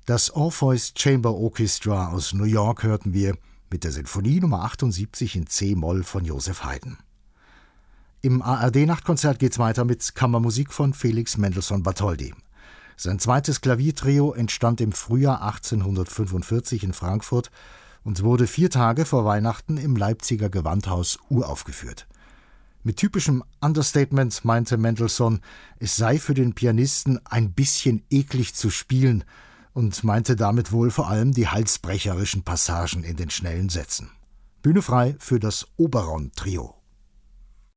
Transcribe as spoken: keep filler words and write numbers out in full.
Das Orpheus Chamber Orchestra aus New York hörten wir mit der Sinfonie Nummer achtundsiebzig in C-Moll von Joseph Haydn. Im A R D-Nachtkonzert geht's weiter mit Kammermusik von Felix Mendelssohn Bartholdy. Sein zweites Klaviertrio entstand im Frühjahr achtzehnhundertfünfundvierzig in Frankfurt und wurde vier Tage vor Weihnachten im Leipziger Gewandhaus uraufgeführt. Mit typischem Understatement meinte Mendelssohn, es sei für den Pianisten ein bisschen eklig zu spielen und meinte damit wohl vor allem die halsbrecherischen Passagen in den schnellen Sätzen. Bühne frei für das Oberon-Trio.